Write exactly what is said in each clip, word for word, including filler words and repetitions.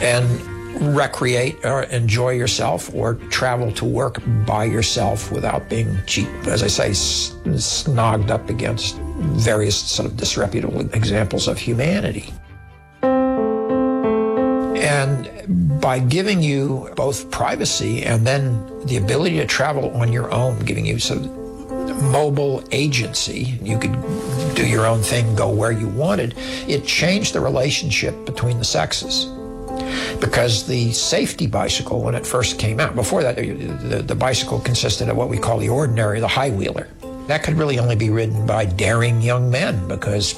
and recreate or enjoy yourself or travel to work by yourself without being cheap, as I say, s- snogged up against various sort of disreputable examples of humanity. And by giving you both privacy and then the ability to travel on your own, giving you sort of mobile agency, you could do your own thing, go where you wanted, it changed the relationship between the sexes. Because the safety bicycle, when it first came out, before that, the, the bicycle consisted of what we call the ordinary, the high wheeler. That could really only be ridden by daring young men because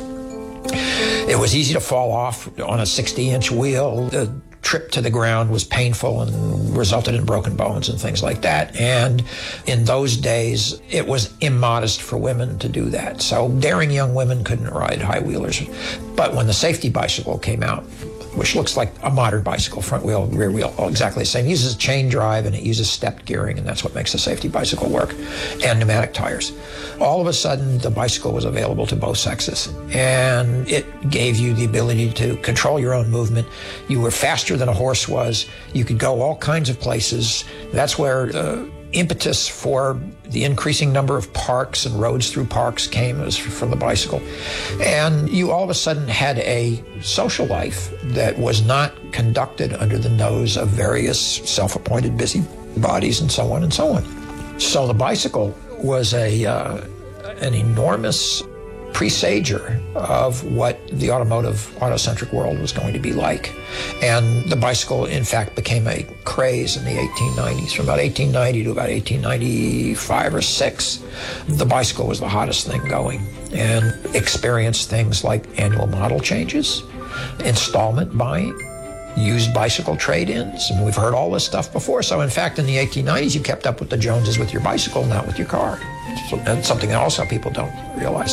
it was easy to fall off on a sixty-inch wheel. The trip to the ground was painful and resulted in broken bones and things like that. And in those days, it was immodest for women to do that. So daring young women couldn't ride high wheelers. But when the safety bicycle came out, which looks like a modern bicycle, front wheel, rear wheel, all exactly the same. It uses chain drive and it uses stepped gearing, and that's what makes a safety bicycle work, and pneumatic tires. All of a sudden, the bicycle was available to both sexes, and it gave you the ability to control your own movement. You were faster than a horse was. You could go all kinds of places. That's where the impetus for the increasing number of parks and roads through parks came as from the bicycle. And you all of a sudden had a social life that was not conducted under the nose of various self-appointed busybodies and so on and so on. So the bicycle was a uh, an enormous presager of what the automotive, autocentric world was going to be like. And the bicycle, in fact, became a craze in the eighteen nineties. From about eighteen ninety to about eighteen ninety-five or six, the bicycle was the hottest thing going, and experienced things like annual model changes, installment buying, used bicycle trade-ins, and we've heard all this stuff before. So in fact, in the eighteen nineties, you kept up with the Joneses with your bicycle, not with your car. So that's something that also people don't realize.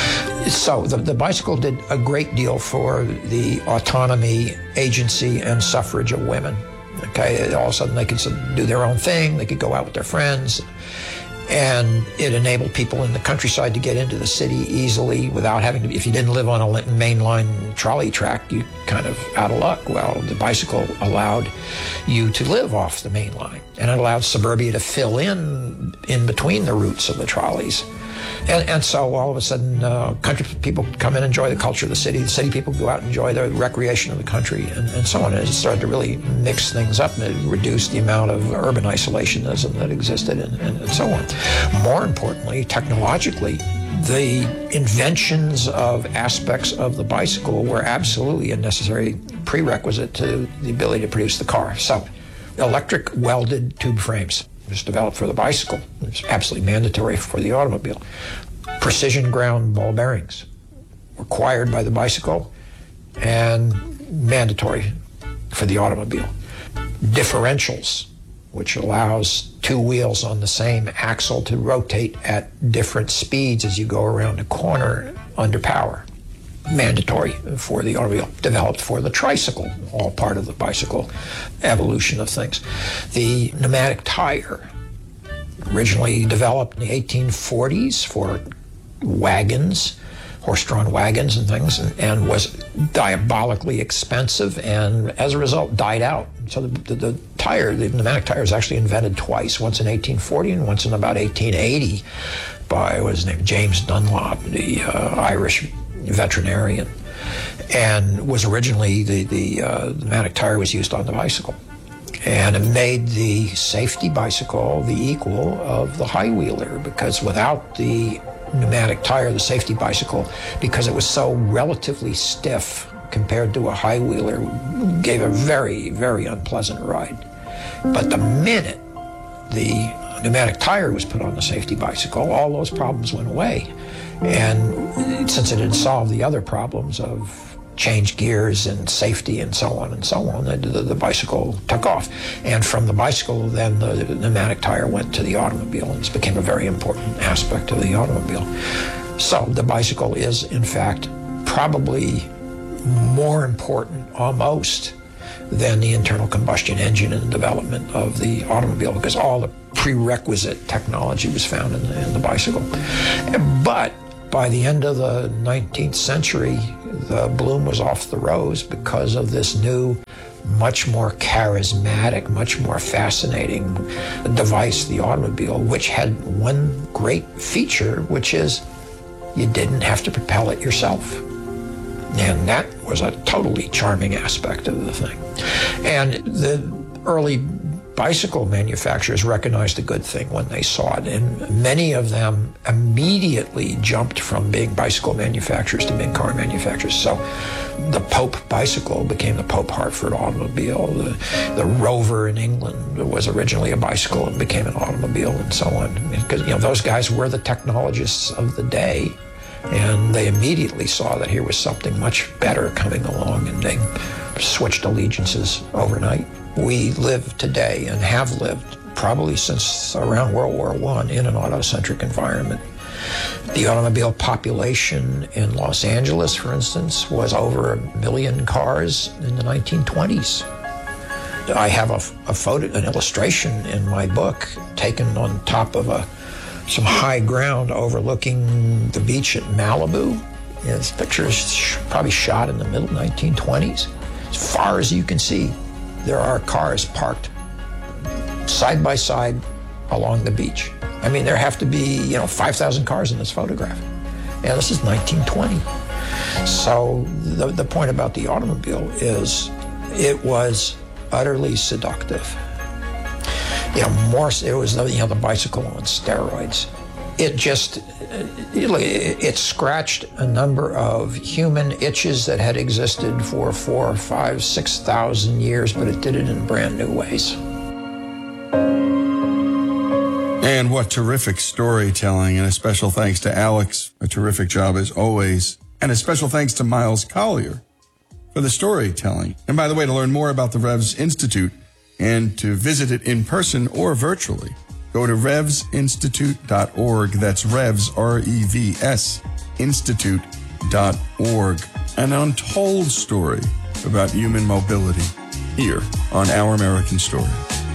So the, the bicycle did a great deal for the autonomy, agency, and suffrage of women. Okay, all of a sudden they could do their own thing, they could go out with their friends, and it enabled people in the countryside to get into the city easily without having to, if you didn't live on a mainline trolley track, you kind of out of luck. Well, the bicycle allowed you to live off the main line, and it allowed suburbia to fill in in between the routes of the trolleys. And, and so all of a sudden, uh, country people come in and enjoy the culture of the city. The city people go out and enjoy the recreation of the country, and, and so on. And it started to really mix things up, and it reduced the amount of urban isolationism that existed, and, and, and so on. More importantly, technologically, the inventions of aspects of the bicycle were absolutely a necessary prerequisite to the ability to produce the car. So, electric welded tube frames was developed for the bicycle. It was absolutely mandatory for the automobile. Precision ground ball bearings, required by the bicycle and mandatory for the automobile. Differentials, which allows two wheels on the same axle to rotate at different speeds as you go around a corner under power. Mandatory for the automobile, developed for the tricycle, all part of the bicycle evolution of things. The pneumatic tire, originally developed in the eighteen forties for wagons, horse-drawn wagons and things, and, and was diabolically expensive, and as a result died out. So the, the, the tire, the pneumatic tire, was actually invented twice, once in eighteen forty and once in about eighteen eighty by, what was his name, James Dunlop, the uh, Irish veterinarian, and was originally the, the uh, pneumatic tire was used on the bicycle. And it made the safety bicycle the equal of the high wheeler, because without the pneumatic tire, the safety bicycle, because it was so relatively stiff compared to a high wheeler, gave a very, very unpleasant ride. But the minute the pneumatic tire was put on the safety bicycle, all those problems went away. And since it had solved the other problems of change gears and safety and so on and so on, the, the, the bicycle took off. And from the bicycle, then the, the pneumatic tire went to the automobile, and it became a very important aspect of the automobile. So the bicycle is, in fact, probably more important almost than the internal combustion engine in the development of the automobile, because all the prerequisite technology was found in the, in the bicycle. But by the end of the nineteenth century, the bloom was off the rose because of this new much more charismatic, much more fascinating device, the automobile, which had one great feature, which is you didn't have to propel it yourself. And that was a totally charming aspect of the thing. And the early bicycle manufacturers recognized a good thing when they saw it, and many of them immediately jumped from being bicycle manufacturers to being car manufacturers. So the Pope bicycle became the Pope Hartford automobile. The, the Rover in England was originally a bicycle and became an automobile, and so on. Because, you know, those guys were the technologists of the day, and they immediately saw that here was something much better coming along, and they switched allegiances overnight. We live today, and have lived probably since around World War One, in an autocentric environment. The automobile population in Los Angeles, for instance, was over a million cars in the nineteen twenties. I have a, a photo, an illustration in my book taken on top of a some high ground overlooking the beach at Malibu. This picture is sh- probably shot in the middle nineteen twenties. As far as you can see, there are cars parked side by side along the beach. I mean, there have to be, you know, five thousand cars in this photograph. And this is nineteen twenty. So the, the point about the automobile is it was utterly seductive. You know, more, it was, you know, the bicycle on steroids. It just, it, it scratched a number of human itches that had existed for four, five, six thousand years, but it did it in brand new ways. And what terrific storytelling, and a special thanks to Alex. A terrific job as always. And a special thanks to Miles Collier for the storytelling. And by the way, to learn more about the Revs Institute and to visit it in person or virtually, go to revs institute dot org. That's Revs, R E V S, institute dot org. An untold story about human mobility here on Our American Story.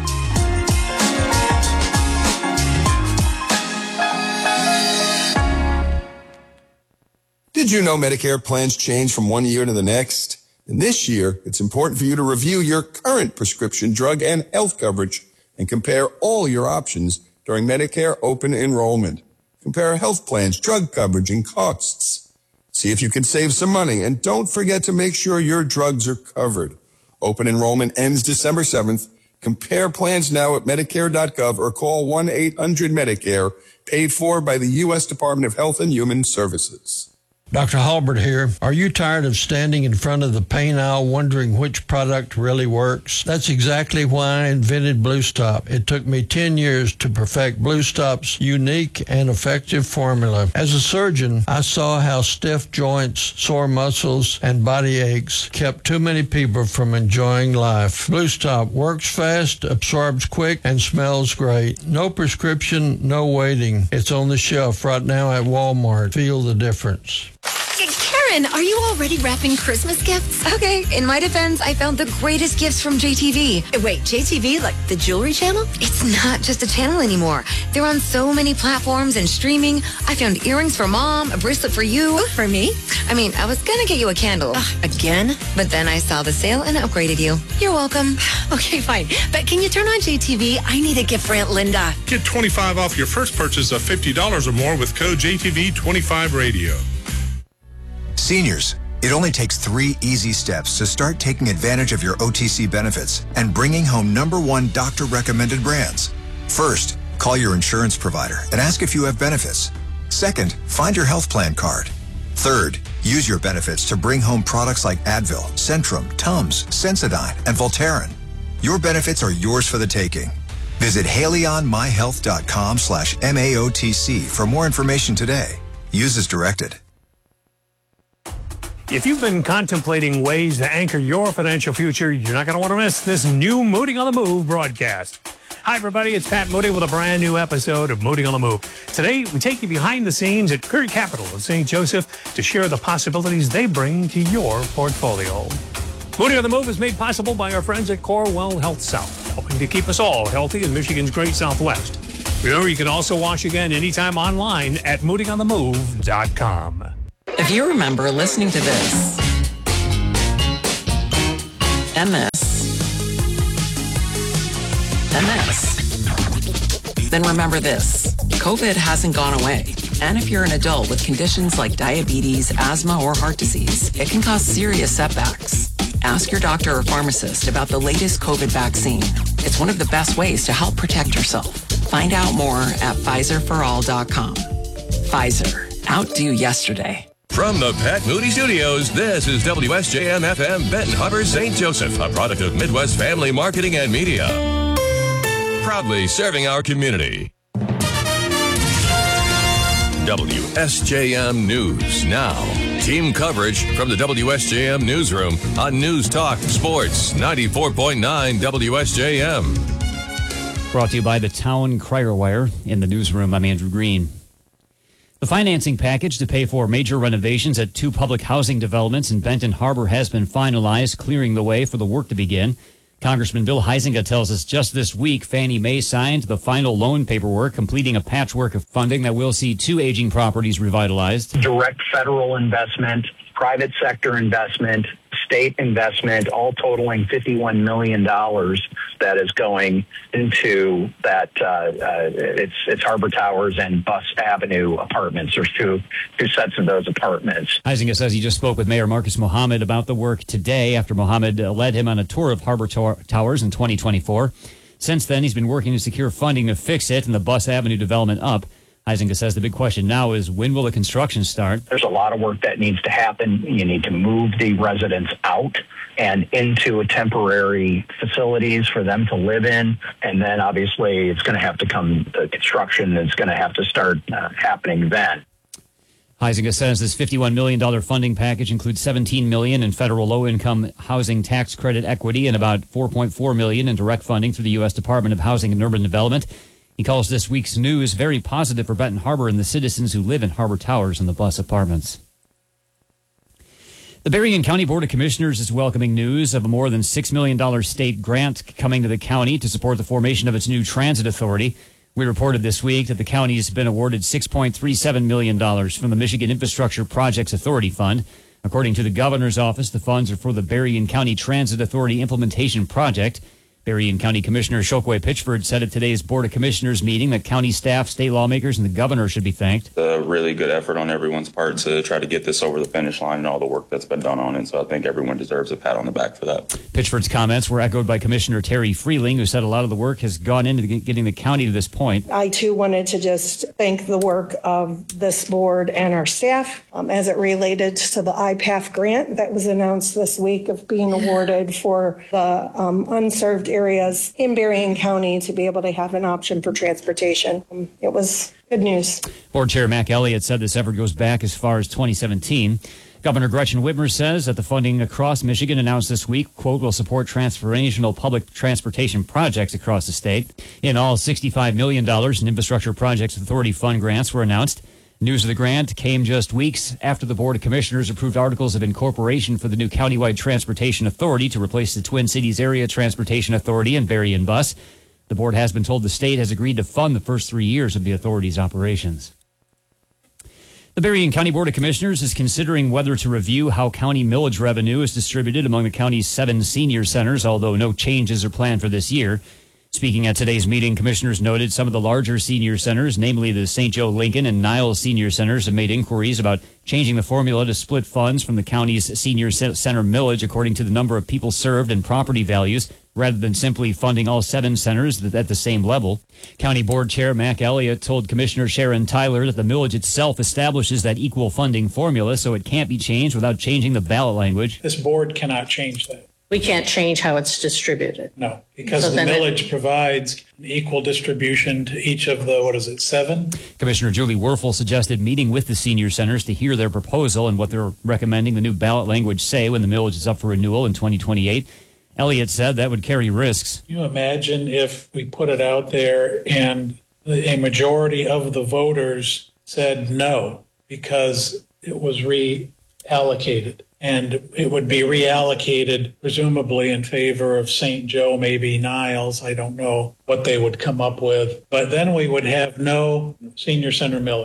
Did you know Medicare plans change from one year to the next? And this year, it's important for you to review your current prescription drug and health coverage and compare all your options during Medicare open enrollment. Compare health plans, drug coverage, and costs. See if you can save some money, and don't forget to make sure your drugs are covered. Open enrollment ends December seventh. Compare plans now at medicare dot gov or call one eight hundred medicare, paid for by the U S Department of Health and Human Services. Doctor Halbert here. Are you tired of standing in front of the pain aisle wondering which product really works? That's exactly why I invented Blue Stop. It took me ten years to perfect Blue Stop's unique and effective formula. As a surgeon, I saw how stiff joints, sore muscles, and body aches kept too many people from enjoying life. Blue Stop works fast, absorbs quick, and smells great. No prescription, no waiting. It's on the shelf right now at Walmart. Feel the difference. Karen, are you already wrapping Christmas gifts? Okay, in my defense, I found the greatest gifts from J T V. Wait, J T V, like the jewelry channel? It's not just a channel anymore. They're on so many platforms and streaming. I found earrings for Mom, a bracelet for you. Ooh, for me? I mean, I was gonna get you a candle. Ugh, again? But then I saw the sale and upgraded you. You're welcome. Okay, fine. But can you turn on J T V? I need a gift for Aunt Linda. Get twenty-five off your first purchase of fifty dollars or more with code J T V twenty-five radio. Seniors, it only takes three easy steps to start taking advantage of your O T C benefits and bringing home number one doctor-recommended brands. First, call your insurance provider and ask if you have benefits. Second, find your health plan card. Third, use your benefits to bring home products like Advil, Centrum, Tums, Sensodyne, and Voltaren. Your benefits are yours for the taking. Visit haleyonmyhealth.com slash MAOTC for more information today. Use as directed. If you've been contemplating ways to anchor your financial future, you're not going to want to miss this new Moody on the Move broadcast. Hi, everybody. It's Pat Moody with a brand new episode of Moody on the Move. Today, we take you behind the scenes at Curry Capital of Saint Joseph to share the possibilities they bring to your portfolio. Moody on the Move is made possible by our friends at Corewell Health South, helping to keep us all healthy in Michigan's great Southwest. Remember, you can also watch again anytime online at moody on the move dot com. If you remember listening to this, M S than this. Then remember this, COVID hasn't gone away. And if you're an adult with conditions like diabetes, asthma, or heart disease, it can cause serious setbacks. Ask your doctor or pharmacist about the latest COVID vaccine. It's one of the best ways to help protect yourself. Find out more at Pfizer for all dot com. Pfizer, outdo yesterday. From the Pat Moody Studios, this is W S J M F M Benton Harbor, Saint Joseph, a product of Midwest Family Marketing and Media. Proudly serving our community. W S J M News now. Team coverage from the W S J M Newsroom on News Talk Sports ninety-four point nine W S J M. Brought to you by the Town Crier Wire. In the newsroom, I'm Andrew Green. The financing package to pay for major renovations at two public housing developments in Benton Harbor has been finalized, clearing the way for the work to begin. Congressman Bill Huizenga tells us just this week Fannie Mae signed the final loan paperwork, completing a patchwork of funding that will see two aging properties revitalized. Direct federal investment, private sector investment, state investment, all totaling fifty-one million dollars that is going into that. Uh, uh, it's it's Harbor Towers and Bus Avenue apartments. There's two two sets of those apartments. Huizenga says he just spoke with Mayor Marcus Mohammed about the work today after Mohammed uh, led him on a tour of Harbor Tor- Towers in twenty twenty-four. Since then, he's been working to secure funding to fix it and the Bus Avenue development up. Huizenga says the big question now is, when will the construction start? There's a lot of work that needs to happen. You need to move the residents out and into a temporary facilities for them to live in. And then obviously it's going to have to come, the construction is going to have to start uh, happening then. Huizenga says this fifty-one million dollars funding package includes seventeen million dollars in federal low-income housing tax credit equity and about four point four million dollars in direct funding through the U S Department of Housing and Urban Development. He calls this week's news very positive for Benton Harbor and the citizens who live in Harbor Towers and the Bus apartments. The Berrien County Board of Commissioners is welcoming news of a more than six million dollars state grant coming to the county to support the formation of its new transit authority. We reported this week that the county has been awarded six point three seven million dollars from the Michigan Infrastructure Projects Authority Fund. According to the governor's office, the funds are for the Berrien County Transit Authority Implementation Project. Berrien County Commissioner Chokwe Pitchford said at today's Board of Commissioners meeting that county staff, state lawmakers, and the governor should be thanked. A really good effort on everyone's part to try to get this over the finish line and all the work that's been done on it. So I think everyone deserves a pat on the back for that. Pitchford's comments were echoed by Commissioner Terry Freeling, who said a lot of the work has gone into getting the county to this point. I, too, wanted to just thank the work of this board and our staff um, as it related to the I P A F grant that was announced this week of being awarded for the um, unserved areas in Berrien County to be able to have an option for transportation. Um, it was good news. Board Chair Mac Elliott said this effort goes back as far as twenty seventeen. Governor Gretchen Whitmer says that the funding across Michigan announced this week, quote, will support transformational public transportation projects across the state. In all, sixty-five million dollars in Infrastructure Projects Authority Fund grants were announced. News of the grant came just weeks after the Board of Commissioners approved articles of incorporation for the new countywide transportation authority to replace the Twin Cities Area Transportation Authority and Berrien Bus. The board has been told the state has agreed to fund the first three years of the authority's operations. The Berrien County Board of Commissioners is considering whether to review how county millage revenue is distributed among the county's seven senior centers, although no changes are planned for this year. Speaking at today's meeting, commissioners noted some of the larger senior centers, namely the Saint Joe Lincoln and Niles senior centers, have made inquiries about changing the formula to split funds from the county's senior center millage according to the number of people served and property values, rather than simply funding all seven centers at the same level. County Board Chair Mac Elliott told Commissioner Sharon Tyler that the millage itself establishes that equal funding formula, so it can't be changed without changing the ballot language. This board cannot change that. We can't change how it's distributed. No, because So the then it- millage provides an equal distribution to each of the, what is it, seven? Commissioner Julie Werfel suggested meeting with the senior centers to hear their proposal and what they're recommending the new ballot language say when the millage is up for renewal in twenty twenty-eight. Elliott said that would carry risks. Can you imagine if we put it out there and a majority of the voters said no because it was reallocated? And it would be reallocated presumably in favor of Saint Joe, maybe Niles. I don't know what they would come up with. But then we would have no senior center millage.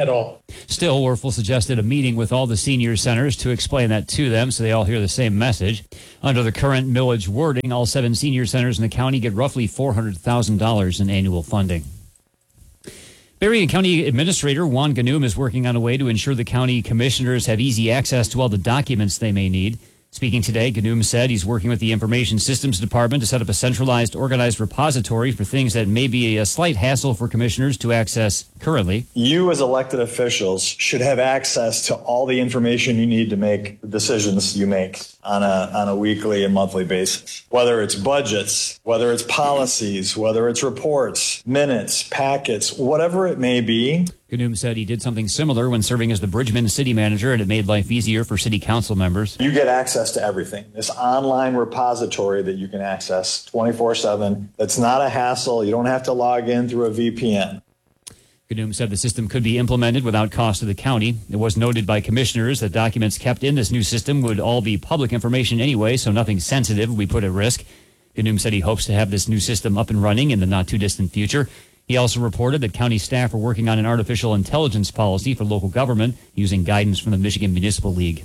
at all. Still, Werfel suggested a meeting with all the senior centers to explain that to them so they all hear the same message. Under the current millage wording, all seven senior centers in the county get roughly four hundred thousand dollars in annual funding. Berrien County Administrator Juan Ganum is working on a way to ensure the county commissioners have easy access to all the documents they may need. Speaking today, Ganum said he's working with the Information Systems Department to set up a centralized, organized repository for things that may be a slight hassle for commissioners to access currently. You as elected officials should have access to all the information you need to make the decisions you make on a on a weekly and monthly basis. Whether it's budgets, whether it's policies, whether it's reports, minutes, packets, whatever it may be. Ganum said he did something similar when serving as the Bridgman city manager, and it made life easier for city council members. You get access to everything. This online repository that you can access twenty-four seven. That's not a hassle. You don't have to log in through a V P N. Ganum said the system could be implemented without cost to the county. It was noted by commissioners that documents kept in this new system would all be public information anyway, so nothing sensitive would be put at risk. Ganum said he hopes to have this new system up and running in the not-too-distant future. He also reported that county staff are working on an artificial intelligence policy for local government using guidance from the Michigan Municipal League.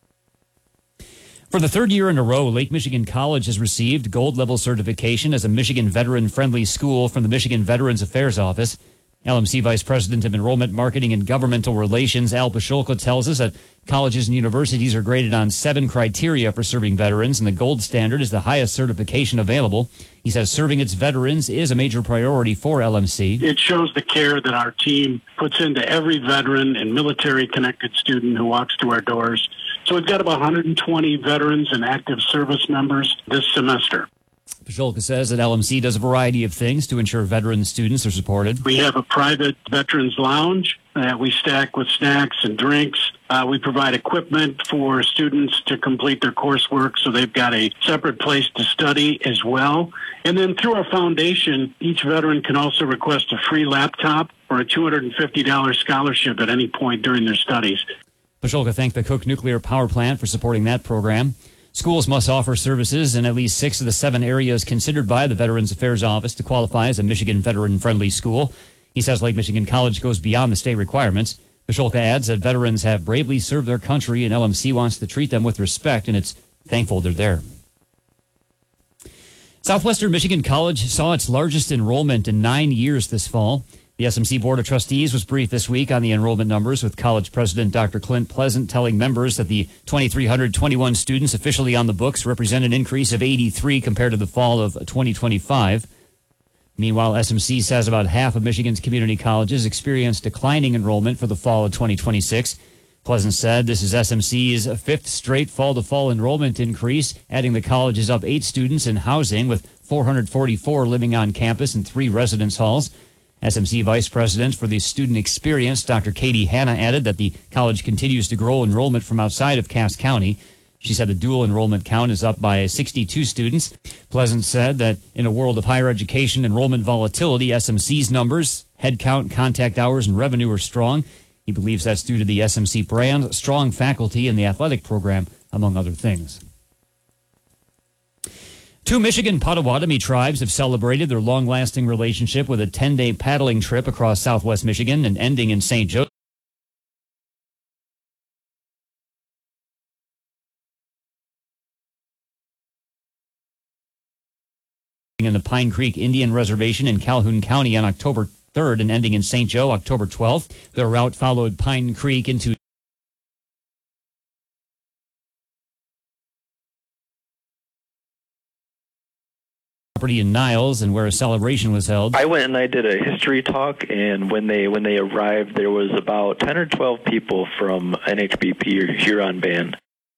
For the third year in a row, Lake Michigan College has received gold-level certification as a Michigan veteran-friendly school from the Michigan Veterans Affairs Office. L M C Vice President of Enrollment, Marketing, and Governmental Relations, Al Pasholka, tells us that colleges and universities are graded on seven criteria for serving veterans, and the gold standard is the highest certification available. He says serving its veterans is a major priority for L M C. It shows the care that our team puts into every veteran and military-connected student who walks through our doors. So we've got about one hundred twenty veterans and active service members this semester. Pasholka says that L M C does a variety of things to ensure veteran students are supported. We have a private veterans lounge that we stack with snacks and drinks. Uh, we provide equipment for students to complete their coursework, so they've got a separate place to study as well. And then through our foundation, each veteran can also request a free laptop or a two hundred fifty dollars scholarship at any point during their studies. Pasholka thanked the Cook Nuclear Power Plant for supporting that program. Schools must offer services in at least six of the seven areas considered by the Veterans Affairs Office to qualify as a Michigan veteran-friendly school. He says Lake Michigan College goes beyond the state requirements. Pasholka adds that veterans have bravely served their country, and L M C wants to treat them with respect, and it's thankful they're there. Southwestern Michigan College saw its largest enrollment in nine years this fall. The S M C Board of Trustees was briefed this week on the enrollment numbers, with college president Doctor Clint Pleasant telling members that the two thousand three hundred twenty-one students officially on the books represent an increase of eighty-three compared to the fall of twenty twenty-five. Meanwhile, S M C says about half of Michigan's community colleges experienced declining enrollment for the fall of twenty twenty-six. Pleasant said this is S M C's fifth straight fall-to-fall enrollment increase, adding the college is up eight students in housing, with four hundred forty-four living on campus in three residence halls. S M C Vice President for the Student Experience, Doctor Katie Hanna, added that the college continues to grow enrollment from outside of Cass County. She said the dual enrollment count is up by sixty-two students. Pleasant said that in a world of higher education enrollment volatility, S M C's numbers, head count, contact hours, and revenue are strong. He believes that's due to the S M C brand, strong faculty, and the athletic program, among other things. Two Michigan Potawatomi tribes have celebrated their long-lasting relationship with a ten-day paddling trip across southwest Michigan and ending in Saint Joseph. In the Pine Creek Indian Reservation in Calhoun County on October third and ending in Saint Joe October twelfth. Their route followed Pine Creek into property in Niles, and where a celebration was held. I went and I did a history talk, and when they when they arrived, there was about ten or twelve people from N H B P or Huron Band.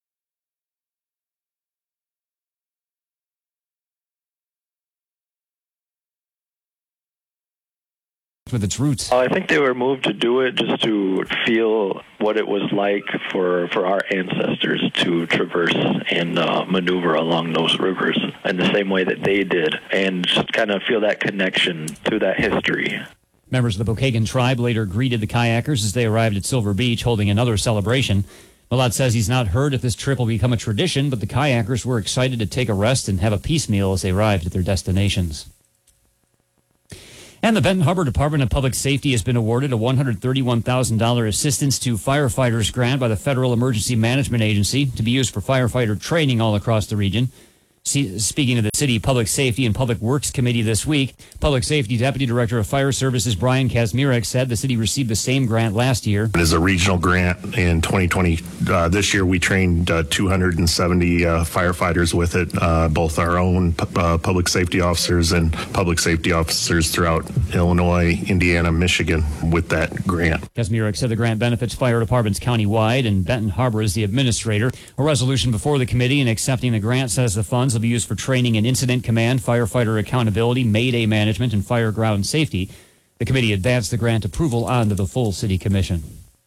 With its roots. Uh, I think they were moved to do it just to feel what it was like for, for our ancestors to traverse and uh, maneuver along those rivers in the same way that they did, and just kind of feel that connection to that history. Members of the Pokagon tribe later greeted the kayakers as they arrived at Silver Beach, holding another celebration. Malott says he's not heard if this trip will become a tradition, but the kayakers were excited to take a rest and have a peace meal as they arrived at their destinations. And the Benton Harbor Department of Public Safety has been awarded a one hundred thirty-one thousand dollars assistance to firefighters grant by the Federal Emergency Management Agency to be used for firefighter training all across the region. See, speaking to the City Public Safety and Public Works Committee this week, Public Safety Deputy Director of Fire Services Brian Kazmierek said the city received the same grant last year. It is a regional grant in twenty twenty. Uh, this year we trained uh, two hundred seventy uh, firefighters with it, uh, both our own uh, public safety officers and public safety officers throughout Illinois, Indiana, Michigan with that grant. Kazmierek said the grant benefits fire departments countywide, and Benton Harbor is the administrator. A resolution before the committee in accepting the grant says the funds will be used for training in incident command, firefighter accountability, mayday management, and fire ground safety. The committee advanced the grant approval onto the full city commission.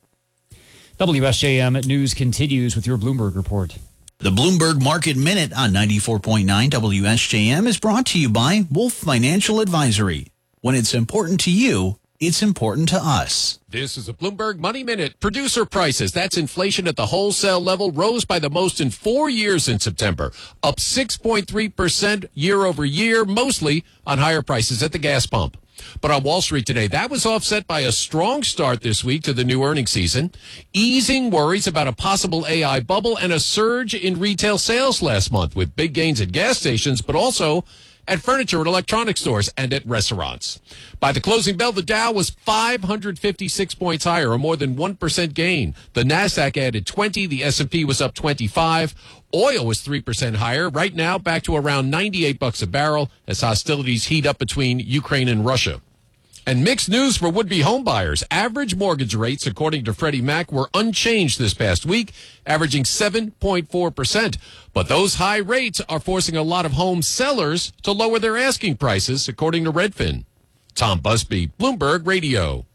W S J M News continues with your Bloomberg report. The Bloomberg Market Minute on ninety-four point nine W S J M is brought to you by Wolf Financial Advisory. When it's important to you, it's important to us. This is a Bloomberg Money Minute. Producer prices, that's inflation at the wholesale level, rose by the most in four years in September, up six point three percent year over year, mostly on higher prices at the gas pump. But on Wall Street today, that was offset by a strong start this week to the new earnings season, easing worries about a possible A I bubble and a surge in retail sales last month with big gains at gas stations, but also at furniture and electronics stores and at restaurants. By the closing bell, the Dow was five hundred fifty-six points higher, or more than one percent gain. The NASDAQ added twenty, the S and P was up twenty-five. Oil was three percent higher, right now back to around ninety-eight bucks a barrel as hostilities heat up between Ukraine and Russia. And mixed news for would-be homebuyers. Average mortgage rates, according to Freddie Mac, were unchanged this past week, averaging seven point four percent. But those high rates are forcing a lot of home sellers to lower their asking prices, according to Redfin. Tom Busby, Bloomberg Radio.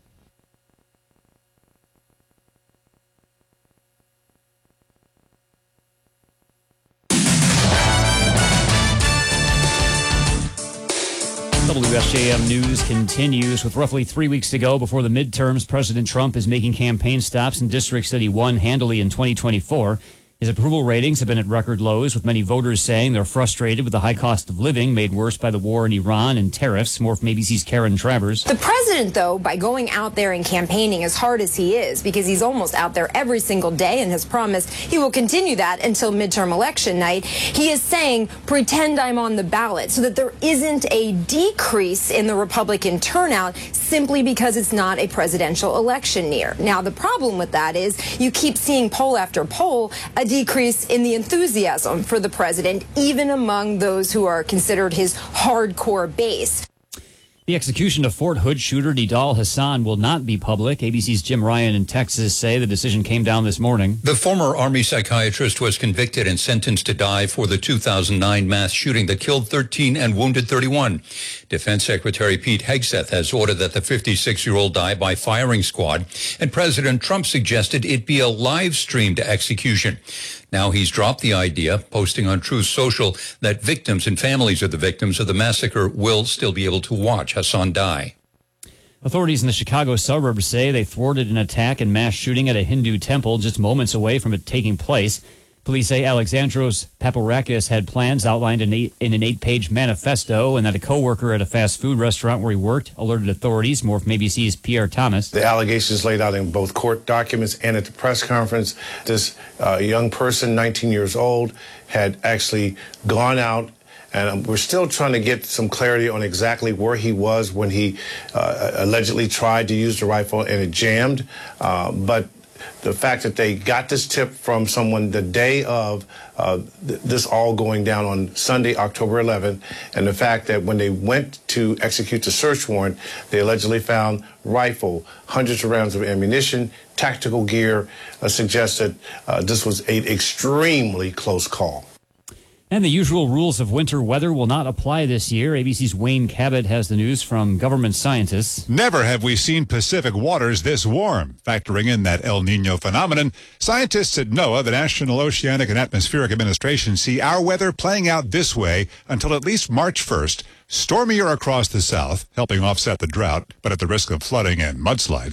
W S J M News continues. With roughly three weeks to go before the midterms, President Trump is making campaign stops in districts that he won handily in twenty twenty-four. His approval ratings have been at record lows, with many voters saying they're frustrated with the high cost of living made worse by the war in Iran and tariffs. More from A B C's Karen Travers. The president, though, by going out there and campaigning as hard as he is, because he's almost out there every single day and has promised he will continue that until midterm election night, he is saying, pretend I'm on the ballot, so that there isn't a decrease in the Republican turnout simply because it's not a presidential election year. Now, the problem with that is you keep seeing poll after poll a decrease in the enthusiasm for the president, even among those who are considered his hardcore base. The execution of Fort Hood shooter Nidal Hassan will not be public. A B C's Jim Ryan in Texas say the decision came down this morning. The former Army psychiatrist was convicted and sentenced to die for the two thousand nine mass shooting that killed thirteen and wounded thirty-one. Defense Secretary Pete Hegseth has ordered that the fifty-six-year-old die by firing squad, and President Trump suggested it be a live-streamed execution. Now he's dropped the idea, posting on Truth Social that victims and families of the victims of the massacre will still be able to watch Hassan die. Authorities in the Chicago suburbs say they thwarted an attack and mass shooting at a Hindu temple just moments away from it taking place. Police say Alexandros Paparakis had plans outlined in, eight, in an eight-page manifesto, and that a co-worker at a fast food restaurant where he worked alerted authorities. More from A B C's Pierre Thomas. The allegations laid out in both court documents and at the press conference. This uh, young person, nineteen years old, had actually gone out, and we're still trying to get some clarity on exactly where he was when he uh, allegedly tried to use the rifle and it jammed. Uh, but the fact that they got this tip from someone the day of uh, th- this all going down on Sunday, October eleventh, and the fact that when they went to execute the search warrant, they allegedly found rifle, hundreds of rounds of ammunition, tactical gear, uh, suggests that uh, this was an extremely close call. And the usual rules of winter weather will not apply this year. A B C's Wayne Cabot has the news from government scientists. Never have we seen Pacific waters this warm. Factoring in that El Nino phenomenon, scientists at NOAA, the National Oceanic and Atmospheric Administration, see our weather playing out this way until at least March first. Stormier across the south, helping offset the drought, but at the risk of flooding and mudslides.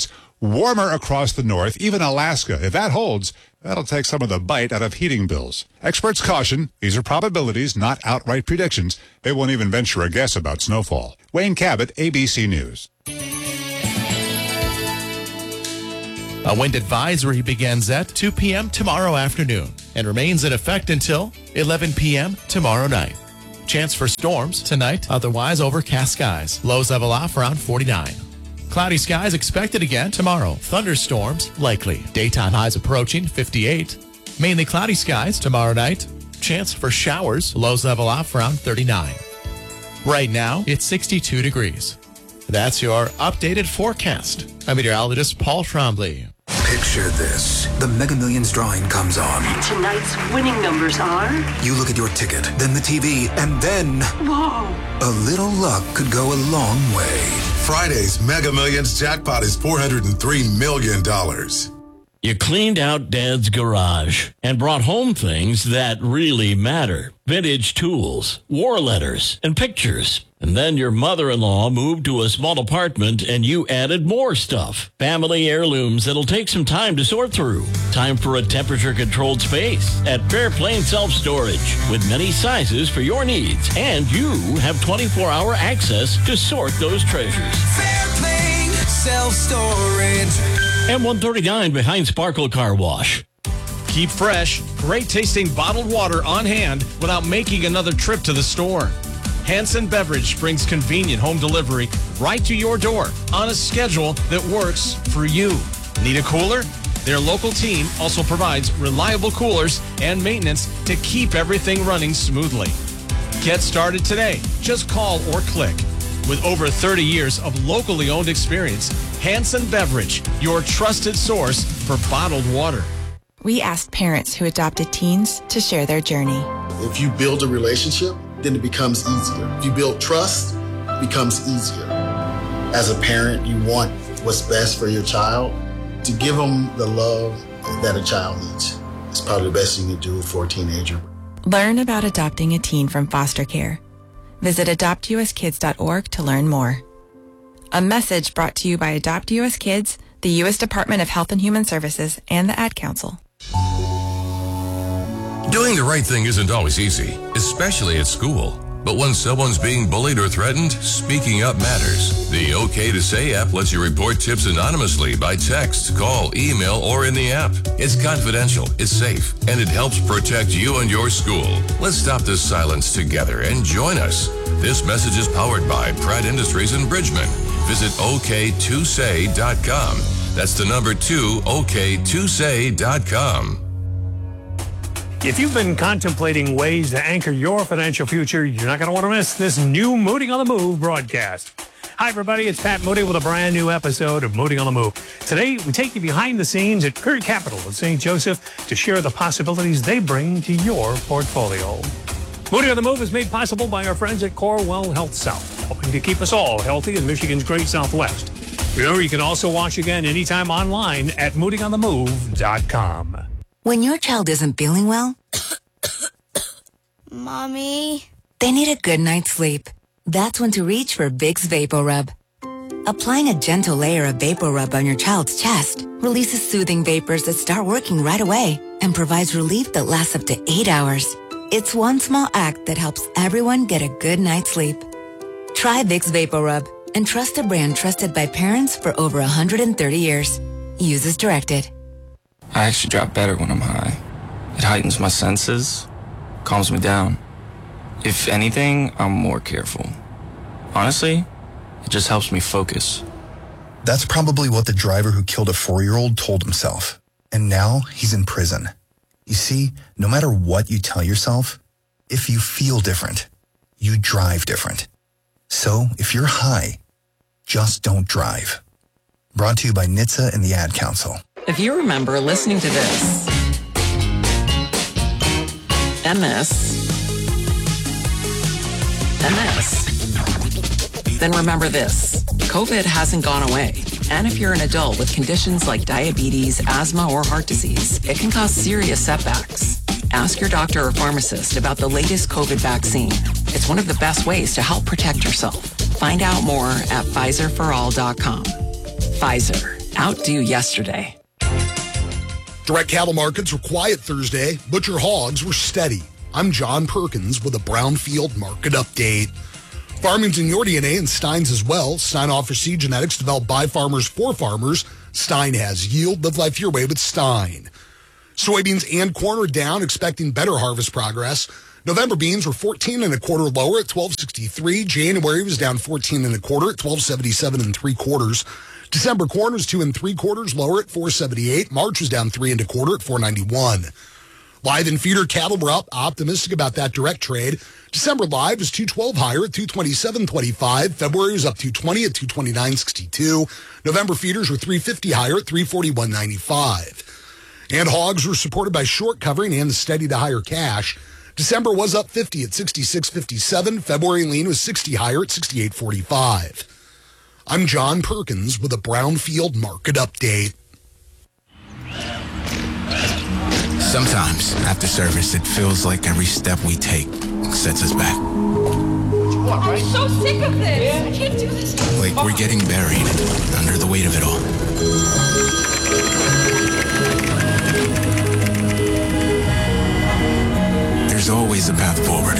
Warmer across the north, even Alaska. If that holds, that'll take some of the bite out of heating bills. Experts caution these are probabilities, not outright predictions. They won't even venture a guess about snowfall. Wayne Cabot, A B C News. A wind advisory begins at two p.m. tomorrow afternoon and remains in effect until eleven p.m. tomorrow night. Chance for storms tonight, otherwise overcast skies. Lows level off around forty-nine. Cloudy skies expected again tomorrow. Thunderstorms likely. Daytime highs approaching fifty-eight. Mainly cloudy skies tomorrow night. Chance for showers. Lows level off around thirty-nine. Right now, it's sixty-two degrees. That's your updated forecast. I'm meteorologist Paul Trombley. Picture this. The Mega Millions drawing comes on. Tonight's winning numbers are... You look at your ticket, then the T V, and then... Whoa! A little luck could go a long way. Friday's Mega Millions jackpot is four hundred three million dollars. You cleaned out Dad's garage and brought home things that really matter. Vintage tools, war letters, and pictures. And then your mother-in-law moved to a small apartment and you added more stuff. Family heirlooms that'll take some time to sort through. Time for a temperature-controlled space at Fairplane Self-Storage with many sizes for your needs. And you have twenty-four hour access to sort those treasures. Fairplane Self-Storage. M one thirty-nine behind Sparkle Car Wash. Keep fresh, great-tasting bottled water on hand without making another trip to the store. Hanson Beverage brings convenient home delivery right to your door on a schedule that works for you. Need a cooler? Their local team also provides reliable coolers and maintenance to keep everything running smoothly. Get started today. Just call or click. With over thirty years of locally owned experience, Hanson Beverage, your trusted source for bottled water. We asked parents who adopted teens to share their journey. If you build a relationship, then it becomes easier. If you build trust, it becomes easier. As a parent, you want what's best for your child. To give them the love that a child needs is probably the best you can do for a teenager. Learn about adopting a teen from foster care. Visit adopt u s kids dot org to learn more. A message brought to you by Adopt U S Kids, the U S Department of Health and Human Services, and the Ad Council. Doing the right thing isn't always easy, especially at school. But when someone's being bullied or threatened, speaking up matters. The OK to Say app lets you report tips anonymously by text, call, email, or in the app. It's confidential, it's safe, and it helps protect you and your school. Let's stop this silence together and join us. This message is powered by Pratt Industries in Bridgman. Visit O K two say dot com. That's the number two, O K two say dot com. If you've been contemplating ways to anchor your financial future, you're not going to want to miss this new Mooting on the Move broadcast. Hi, everybody. It's Pat Moody with a brand new episode of Mooting on the Move. Today, we take you behind the scenes at Curry Capital in Saint Joseph to share the possibilities they bring to your portfolio. Mooting on the Move is made possible by our friends at Corewell Health South, helping to keep us all healthy in Michigan's great Southwest. Remember, you can also watch again anytime online at mooting on the move dot com. When your child isn't feeling well, Mommy, they need a good night's sleep. That's when to reach for Vicks VapoRub. Applying a gentle layer of VapoRub on your child's chest releases soothing vapors that start working right away and provides relief that lasts up to eight hours. It's one small act that helps everyone get a good night's sleep. Try Vicks VapoRub and trust a brand trusted by parents for over one hundred thirty years. Use as directed. I actually drop better when I'm high. It heightens my senses, calms me down. If anything, I'm more careful. Honestly, it just helps me focus. That's probably what the driver who killed a four-year-old told himself. And now he's in prison. You see, no matter what you tell yourself, if you feel different, you drive different. So if you're high, just don't drive. Brought to you by N H T S A and the Ad Council. If you remember listening to this, and this, and this, then remember this. COVID hasn't gone away. And if you're an adult with conditions like diabetes, asthma, or heart disease, it can cause serious setbacks. Ask your doctor or pharmacist about the latest COVID vaccine. It's one of the best ways to help protect yourself. Find out more at Pfizer for all dot com. Pfizer. Outdo yesterday. Direct cattle markets were quiet Thursday. Butcher hogs were steady. I'm John Perkins with a Brownfield market update. Farmington, your D N A, and Stein's as well. Stein offers seed genetics developed by farmers for farmers. Stein has yield. Live life your way with Stein. Soybeans and corn are down, expecting better harvest progress. November beans were fourteen and a quarter lower at twelve sixty-three. January was down fourteen and a quarter at twelve seventy-seven and three quarters. December corn was two and three quarters lower at four seventy-eight. March was down three and a quarter at four ninety-one. Live and feeder cattle were up, optimistic about that direct trade. December live was two twelve higher at two twenty-seven twenty-five. February was up two twenty at two twenty-nine sixty-two. November feeders were three fifty higher at three forty-one ninety-five. And hogs were supported by short covering and the steady to higher cash. December was up fifty at sixty-six fifty-seven. February lean was sixty higher at sixty-eight forty-five. I'm John Perkins with a Brownfield market update. Sometimes, after service, it feels like every step we take sets us back. I'm so sick of this. I can't do this. Like we're getting buried under the weight of it all. There's always a path forward.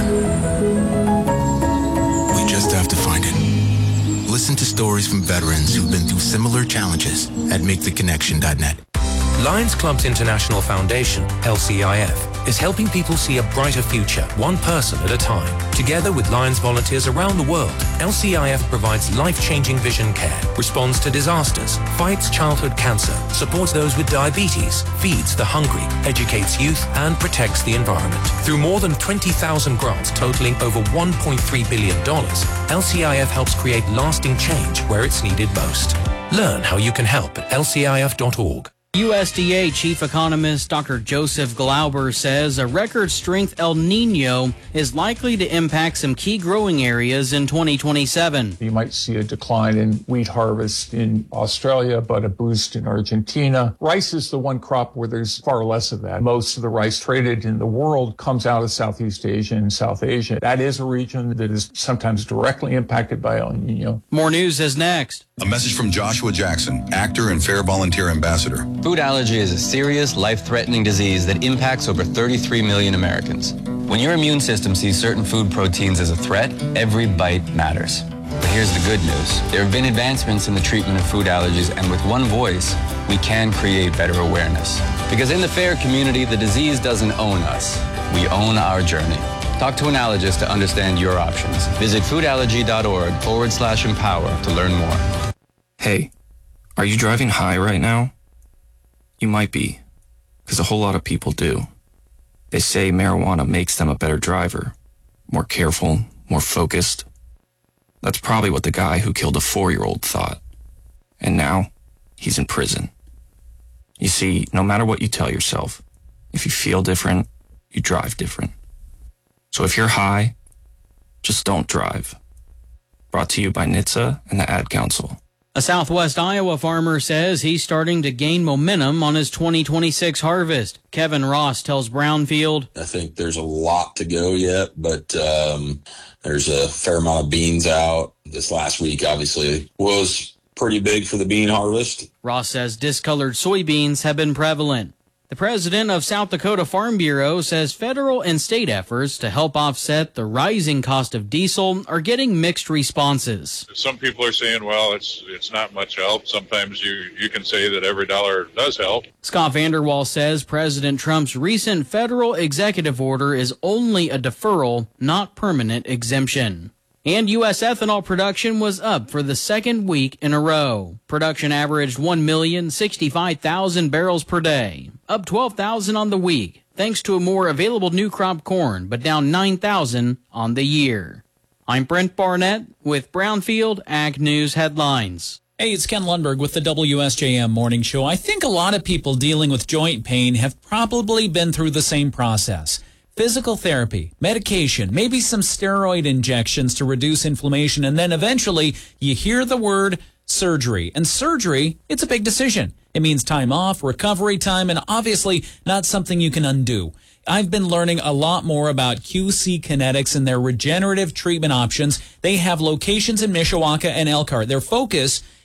We just have to find it. Listen to stories from veterans who've been through similar challenges at make the connection dot net. Lions Clubs International Foundation, L C I F, is helping people see a brighter future, one person at a time. Together with Lions volunteers around the world, L C I F provides life-changing vision care, responds to disasters, fights childhood cancer, supports those with diabetes, feeds the hungry, educates youth, and protects the environment. Through more than twenty thousand grants totaling over one point three billion dollars, L C I F helps create lasting change where it's needed most. Learn how you can help at L C I F dot org. U S D A Chief Economist Doctor Joseph Glauber says a record-strength El Nino is likely to impact some key growing areas in twenty twenty-seven. You might see a decline in wheat harvest in Australia, but a boost in Argentina. Rice is the one crop where there's far less of that. Most of the rice traded in the world comes out of Southeast Asia and South Asia. That is a region that is sometimes directly impacted by El Nino. More news is next. A message from Joshua Jackson, actor and Fair Volunteer Ambassador. Food allergy is a serious, life-threatening disease that impacts over thirty-three million Americans. When your immune system sees certain food proteins as a threat, every bite matters. But here's the good news. There have been advancements in the treatment of food allergies, and with one voice, we can create better awareness. Because in the FAIR community, the disease doesn't own us. We own our journey. Talk to an allergist to understand your options. Visit foodallergy.org forward slash empower to learn more. Hey, are you driving high right now? You might be, because a whole lot of people do. They say marijuana makes them a better driver, more careful, more focused. That's probably what the guy who killed a four-year-old thought. And now, he's in prison. You see, no matter what you tell yourself, if you feel different, you drive different. So if you're high, just don't drive. Brought to you by N H T S A and the Ad Council. A Southwest Iowa farmer says he's starting to gain momentum on his twenty twenty-six harvest. Kevin Ross tells Brownfield, I think there's a lot to go yet, but um, there's a fair amount of beans out. This last week, obviously, was pretty big for the bean harvest. Ross says discolored soybeans have been prevalent. The president of South Dakota Farm Bureau says federal and state efforts to help offset the rising cost of diesel are getting mixed responses. Some people are saying, well, it's it's not much help. Sometimes you, you can say that every dollar does help. Scott Vanderwall says President Trump's recent federal executive order is only a deferral, not permanent exemption. And U S ethanol production was up for the second week in a row. Production averaged one million sixty-five thousand barrels per day, up twelve thousand on the week, thanks to a more available new crop corn, but down nine thousand on the year. I'm Brent Barnett with Brownfield Ag News Headlines. Hey, it's Ken Lundberg with the W S J M Morning Show. I think a lot of people dealing with joint pain have probably been through the same process. Physical therapy, medication, maybe some steroid injections to reduce inflammation, and then eventually you hear the word surgery. And surgery, it's a big decision. It means time off, recovery time, and obviously not something you can undo. I've been learning a lot more about Q C Kinetics and their regenerative treatment options. They have locations in Mishawaka and Elkhart. Their focus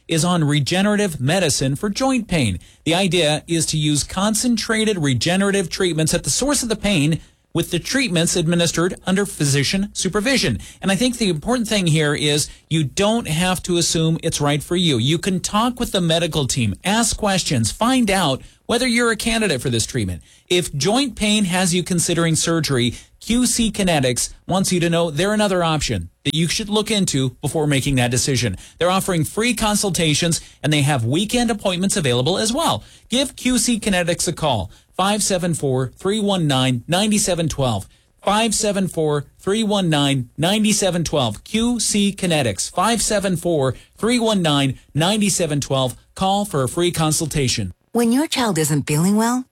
is on regenerative medicine for joint pain. The idea is to use concentrated regenerative treatments at the source of the pain, with the treatments administered under physician supervision. And I think the important thing here is you don't have to assume it's right for you. You can talk with the medical team, ask questions, find out whether you're a candidate for this treatment. If joint pain has you considering surgery, Q C Kinetics wants you to know they're another option that you should look into before making that decision. They're offering free consultations, and they have weekend appointments available as well. Give Q C Kinetics a call, five seven four, three one nine, nine seven one two. five seven four, three one nine, nine seven one two. Q C Kinetics, five seven four, three one nine, nine seven one two. Call for a free consultation. When your child isn't feeling well,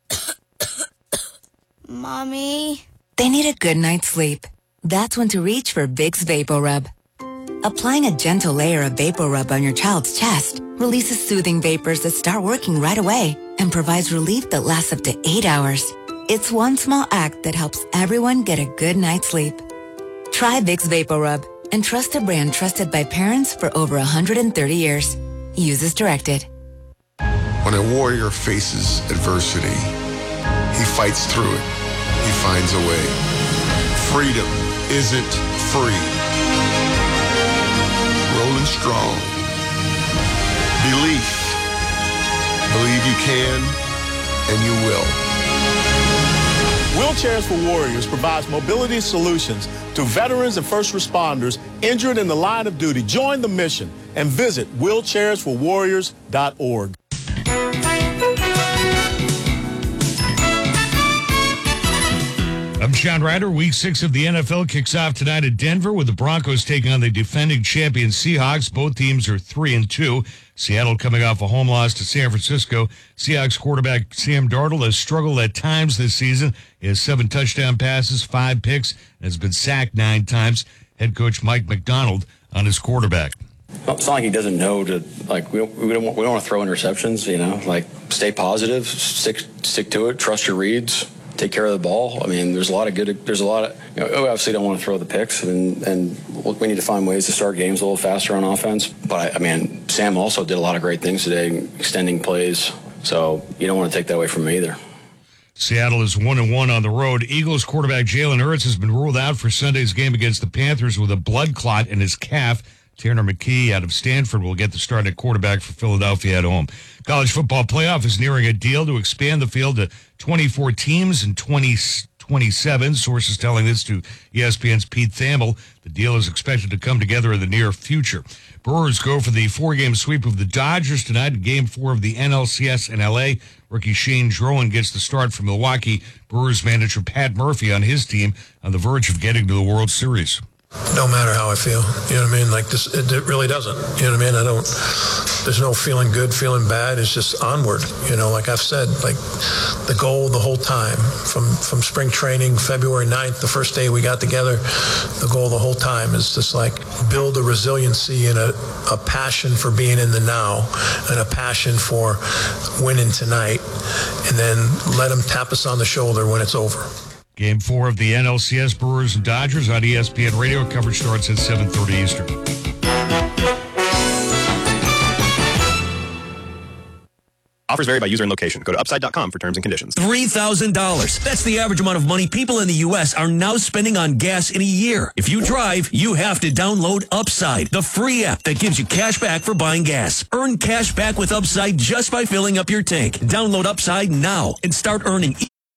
Mommy, they need a good night's sleep. That's when to reach for Vicks VapoRub. Applying a gentle layer of VapoRub on your child's chest releases soothing vapors that start working right away and provides relief that lasts up to eight hours. It's one small act that helps everyone get a good night's sleep. Try Vicks VapoRub and trust a brand trusted by parents for over one hundred thirty years. Use as directed. When a warrior faces adversity, he fights through it. He finds a way. Freedom isn't free. Rolling strong. Belief. Believe you can, and you will. Wheelchairs for Warriors provides mobility solutions to veterans and first responders injured in the line of duty. Join the mission and visit wheelchairs for warriors dot org. I'm Sean Ryder. Week six of the N F L kicks off tonight at Denver with the Broncos taking on the defending champion Seahawks. Both teams are three and two. Seattle coming off a home loss to San Francisco. Seahawks quarterback Sam Darnold has struggled at times this season. He has seven touchdown passes, five picks, and has been sacked nine times. Head coach Mike McDonald on his quarterback. Well, it's not like he doesn't know to, like, we don't, we don't, want, we don't want to throw interceptions, you know, like, stay positive, stick, stick to it, trust your reads. Take care of the ball. I mean, there's a lot of good. There's a lot of. You know, obviously, don't want to throw the picks, and and we need to find ways to start games a little faster on offense. But I, I mean, Sam also did a lot of great things today, extending plays. So you don't want to take that away from me either. Seattle is one and one on the road. Eagles quarterback Jalen Hurts has been ruled out for Sunday's game against the Panthers with a blood clot in his calf. Tanner McKee out of Stanford will get the start at quarterback for Philadelphia at home. College football playoff is nearing a deal to expand the field to twenty-four teams and twenty twenty-seven. Sources telling this to E S P N's Pete Thamel. The deal is expected to come together in the near future. Brewers go for the four-game sweep of the Dodgers tonight in Game four of the N L C S in L A. Rookie Shane Drowan gets the start for Milwaukee. Brewers manager Pat Murphy on his team on the verge of getting to the World Series. No matter how I feel, you know what I mean? Like this, it, it really doesn't. You know what I mean? I don't, there's no feeling good, feeling bad. It's just onward. You know, like I've said, like the goal the whole time from, from spring training, February ninth, the first day we got together, the goal the whole time is just like build a resiliency and a, a passion for being in the now and a passion for winning tonight, and then let them tap us on the shoulder when it's over. Game four of the N L C S Brewers and Dodgers on E S P N Radio. Coverage starts at seven thirty Eastern. Offers vary by user and location. Go to upside dot com for terms and conditions. three thousand dollars. That's the average amount of money people in the U S are now spending on gas in a year. If you drive, you have to download Upside, the free app that gives you cash back for buying gas. Earn cash back with Upside just by filling up your tank. Download Upside now and start earning.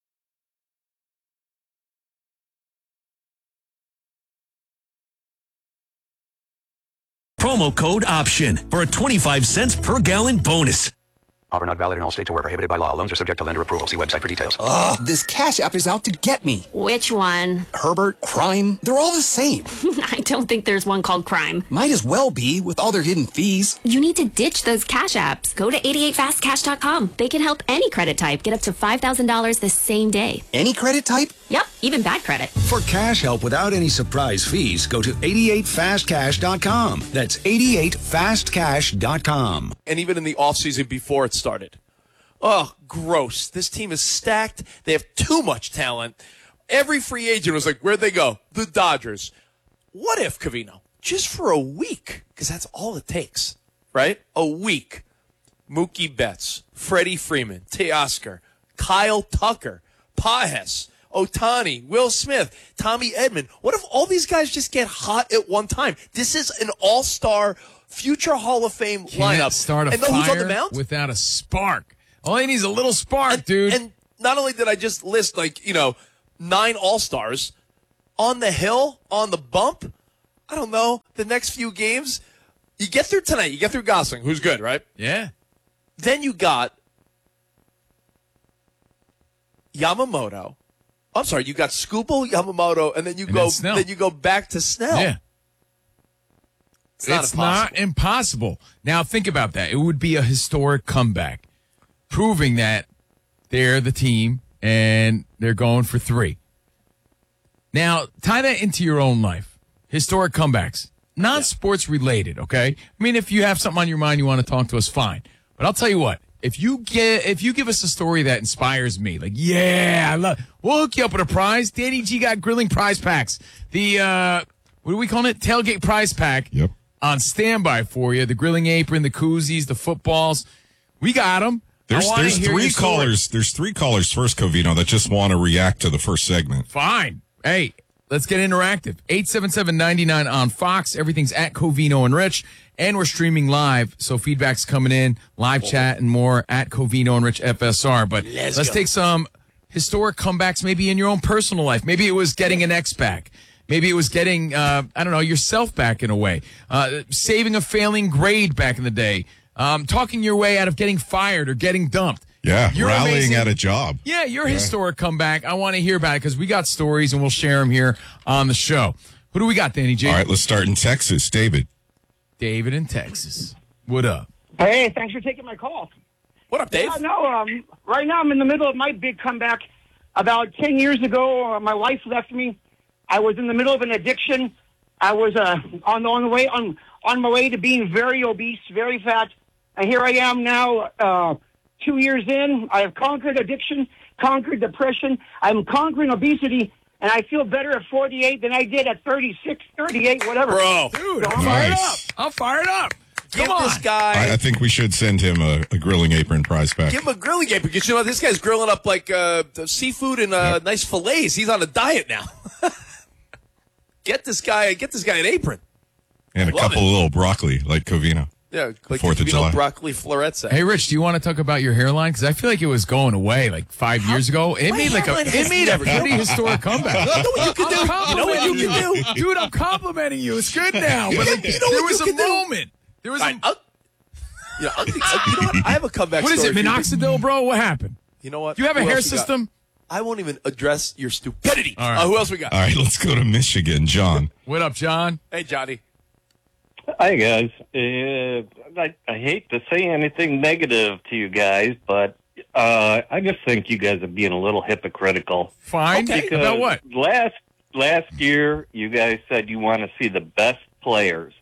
Promo code OPTION for a twenty-five cents per gallon bonus. Offer not valid in all states or where prohibited by law. Loans are subject to lender approval. See website for details. Ugh, this Cash App is out to get me. Which one? Herbert, Crime, they're all the same. I don't think there's one called Crime. Might as well be, with all their hidden fees. You need to ditch those Cash Apps. Go to eighty-eight fast cash dot com. They can help any credit type get up to five thousand dollars the same day. Any credit type? Yep, even bad credit. For cash help without any surprise fees, go to eighty-eight fast cash dot com. That's eighty-eight fast cash dot com. And even in the offseason before it started. Oh, gross. This team is stacked. They have too much talent. Every free agent was like, where'd they go? The Dodgers. What if, Covino? Just for a week, because that's all it takes. right? A week. Mookie Betts, Freddie Freeman, Teoscar, Kyle Tucker, Pages, Ohtani, Will Smith, Tommy Edman. What if all these guys just get hot at one time? This is an all-star, future Hall of Fame Can't lineup. start a and know who's on the fire mound? without a spark. All he needs is a little spark, and, dude. And not only did I just list, like, you know, nine all-stars, on the hill, on the bump, I don't know, the next few games, you get through tonight, you get through Gosling, who's good, right? Yeah. Then you got Yamamoto. I'm sorry, you got Scoople, Yamamoto, and then you And go then Snell. then you go back to Snell. Yeah. It's not It's impossible. not impossible. Now, think about that. It would be a historic comeback, proving that they're the team and they're going for three. Now, tie that into your own life. Historic comebacks. Non-sports related, okay? I mean, if you have something on your mind you want to talk to us, fine. But I'll tell you what. If you get, if you give us a story that inspires me, like, yeah, I love, we'll hook you up with a prize. Danny G got grilling prize packs. The, uh, what do we call it? Tailgate prize pack. Yep. On standby for you. The grilling apron, the koozies, the footballs. We got them. There's there's three callers. There's three callers first, Covino, that just want to react to the first segment. Fine. Hey, let's get interactive. eight seven seven, nine nine on Fox. Everything's at Covino and Rich. And we're streaming live, so feedback's coming in, live chat and more at Covino and Rich F S R. But Let's let's go. take some historic comebacks maybe in your own personal life. Maybe it was getting an ex back. Maybe it was getting, uh, I don't know, yourself back in a way. Uh, saving a failing grade back in the day. Um, talking your way out of getting fired or getting dumped. Yeah, You're rallying amazing. at a job. Yeah, your Yeah. historic comeback. I want to hear about it because we got stories and we'll share them here on the show. Who do we got, Danny J? All right, let's start in Texas. David. David in Texas. What up? Hey, thanks for taking my call. What up, Dave? Yeah, no, um, right now I'm in the middle of my big comeback. About ten years ago, uh, my wife left me. I was in the middle of an addiction. I was uh, on, on the way on on my way to being very obese, very fat, and here I am now. Uh, two years in, I have conquered addiction, conquered depression. I'm conquering obesity, and I feel better at forty-eight than I did at thirty-six, thirty-eight, whatever. Bro. Dude, So I'm I'm fired Nice. up. I'm fired up. Give Come on. this guy, I, I think we should send him a, a grilling apron prize pack. give him a grilling game because you know this guy's grilling up like uh, the seafood and uh, nice fillets. He's on a diet now. get this guy, get this guy an apron. and a Love couple it. of little broccoli, like Covino. Yeah, like Fourth of you know, July. broccoli florets. Hey, Rich, do you want to talk about your hairline? Because I feel like it was going away like five years ago. It My made like a hairline it has made a never pretty gone- historic comeback. You know what you can do? I'm You know what you complimenting can do? dude. I'm complimenting you. It's good now. But like, You know there what was you a can do? moment. There was All a. right, I'll- you know, I'll- you know what? I have a comeback. What is story it? for you. Minoxidil, bro? What happened? You know what? Do you have a Who hair else we got? system? I won't even address your stupidity. All right. Uh, who else we got? All right, let's go to Michigan. John. What up, John? Hey, Johnny. Hi, guys. Uh, I, I hate to say anything negative to you guys, but uh, I just think you guys are being a little hypocritical. Fine. Because About what? Last last year, you guys said you want to see the best players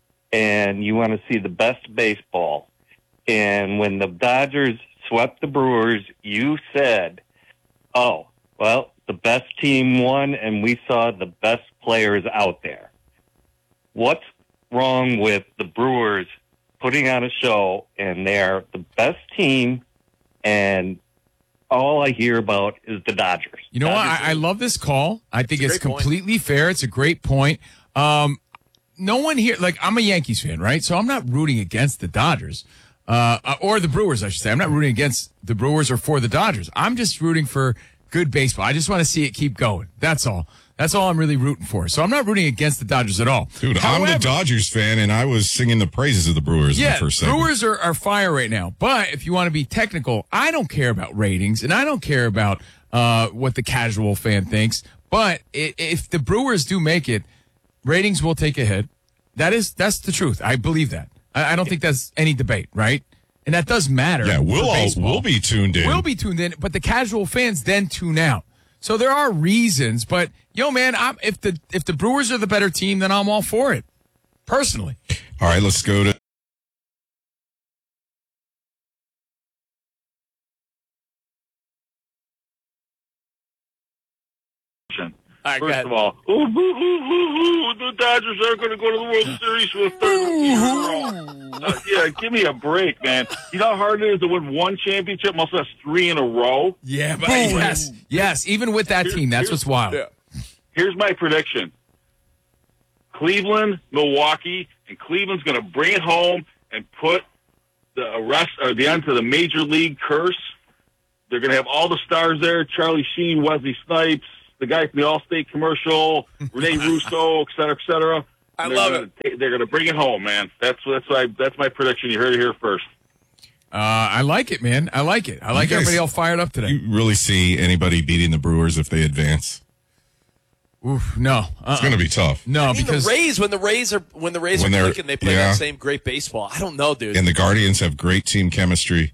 and you want to see the best baseball. And when the Dodgers swept the Brewers, you said, oh, well, the best team won and we saw the best players out there. What's wrong with the Brewers putting on a show and they're the best team and all I hear about is the Dodgers? You know what? Dodgers I, I love this call. I think It's a it's great point. completely fair. It's a great point. Um, no one here, like, I'm a Yankees fan, right? So I'm not rooting against the Dodgers, uh, or the Brewers, I should say. I'm not rooting against the Brewers or for the Dodgers. I'm just rooting for good baseball. I just want to see it keep going. That's all. That's all I'm really rooting for. So I'm not rooting against the Dodgers at all. Dude, I'm However- the Dodgers fan, and I was singing the praises of the Brewers in Yeah, the first segment. Brewers are, are fire right now. But if you want to be technical, I don't care about ratings, and I don't care about uh, what the casual fan thinks. But i if the Brewers do make it, ratings will take a hit. That is, that's the truth. I believe that. I, I don't think that's any debate, right? And that does matter. Yeah, we'll for all baseball. we'll be tuned in. We'll be tuned in, but the casual fans then tune out. So there are reasons, but yo, man, I'm, if the if the Brewers are the better team, then I'm all for it. Personally. All right, let's go to All right, go First ahead. of all, ooh, ooh, ooh, ooh, ooh, the Dodgers are going to go to the World Series for a third year in a row. yeah, give me a break, man. You know how hard it is to win one championship, most of us three in a row? Yeah, but yes, yes. Even with that Here's- team, that's here's- what's wild. yeah. Here's my prediction. Cleveland, Milwaukee, and Cleveland's going to bring it home and put the rest or the end to the major league curse. They're going to have all the stars there: Charlie Sheen, Wesley Snipes, the guy from the Allstate commercial, Rene Russo, et cetera, et cetera. I they're love gonna, it. They're going to bring it home, man. That's that's my that's my prediction. You heard it here first. Uh, I like it, man. I like it. I like You guys- everybody all fired up today. You really see anybody beating the Brewers if they advance? Oof, no. Uh-uh. It's going to be tough. No, I mean, because the Rays, when the Rays are when the Rays When are they're- clicking, they play yeah. that same great baseball. I don't know, dude. And the Guardians have great team chemistry.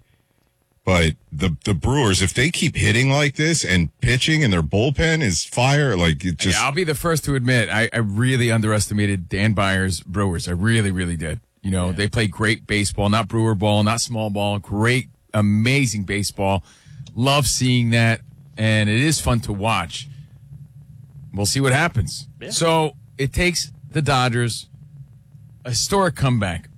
But the the Brewers, if they keep hitting like this and pitching and their bullpen is fire, like it just. yeah, I'll be the first to admit I, I really underestimated Dan Byers' Brewers. I really, really did. You know, they play great baseball, not Brewer ball, not small ball. Great, amazing baseball. Love seeing that, and it is fun to watch. We'll see what happens. Yeah. So it takes the Dodgers a historic comeback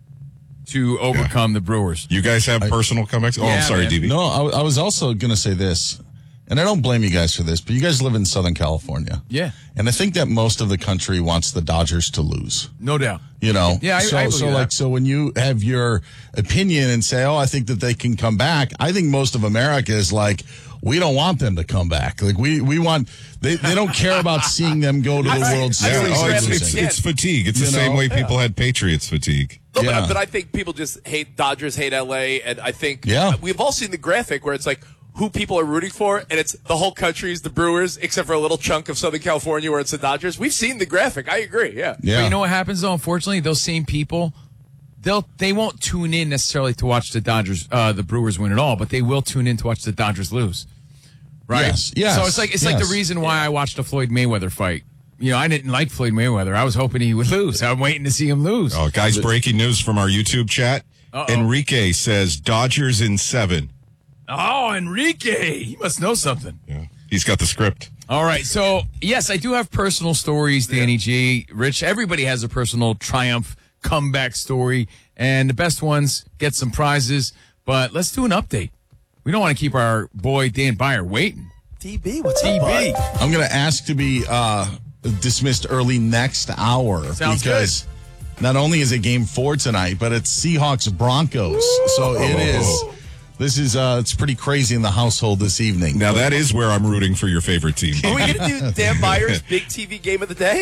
to overcome the Brewers. You guys have personal comebacks? Oh, I'm Yeah, sorry, man. D B. No, I, I was also going to say this, and I don't blame you guys for this, but you guys live in Southern California. Yeah. And I think that most of the country wants the Dodgers to lose. No doubt. You know? Yeah, I- so, I believe so that. like, so when you have your opinion and say, oh, I think that they can come back, I think most of America is like, we don't want them to come back. Like, we, we want, they, they don't care about seeing them go to the I- World I- Series. I Yeah, think oh, it's it's, rather it's, kid. it's fatigue. It's the You same know? way people had Patriots fatigue. No, Yeah. but, but I think people just hate Dodgers, hate L A, and I think Yeah. we've all seen the graphic where it's like who people are rooting for, and it's the whole country is the Brewers, except for a little chunk of Southern California where it's the Dodgers. We've seen the graphic. I agree. Yeah. But you know what happens though? Unfortunately, those same people, they'll they won't tune in necessarily to watch the Dodgers, uh, the Brewers win at all, but they will tune in to watch the Dodgers lose. Right? Yes, yes, So it's like it's like yes. the reason why I watched the Floyd Mayweather fight. You know, I didn't like Floyd Mayweather. I was hoping he would lose. I'm waiting to see him lose. Oh, guys, breaking news from our YouTube chat. Uh-oh. Enrique says Dodgers in seven. Oh, Enrique. He must know something. Yeah. He's got the script. All right. So, yes, I do have personal stories, Danny G. Rich, everybody has a personal triumph comeback story, and the best ones get some prizes. But let's do an update. We don't want to keep our boy Dan Byer waiting. D B, what's D B. up, I'm going to ask to be uh, dismissed early next hour. Sounds because not only is it game four tonight, but it's Seahawks Broncos. So it is. This is uh, it's pretty crazy in the household this evening. Now, that is where I'm rooting for your favorite team. Are we going to do Dan Byers' big T V game of the day?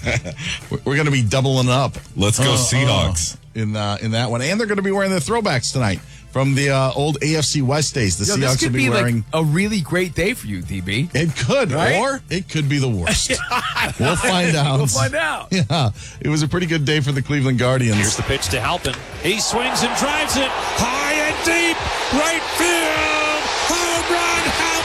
We're going to be doubling up. Let's go Uh, Seahawks. uh, in uh, in that one, and they're going to be wearing the throwbacks tonight from the uh, old A F C West days. The Yo, this Seahawks could will be, be wearing. like a really great day for you, D B. It could, Right? or it could be the worst. We'll find out. We'll find out. Yeah, it was a pretty good day for the Cleveland Guardians. Here's the pitch to Halpin. He swings and drives it high and deep. Right field. Home run,